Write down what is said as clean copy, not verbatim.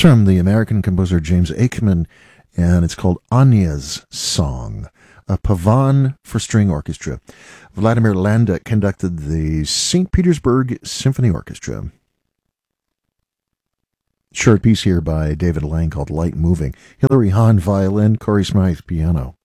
from the American composer James Aikman, and it's called Anya's Song, a pavan for string orchestra. Vladimir Landa conducted the St. Petersburg Symphony Orchestra. Short piece here by David Lang called Light Moving. Hilary Hahn, violin, Corey Smythe, piano.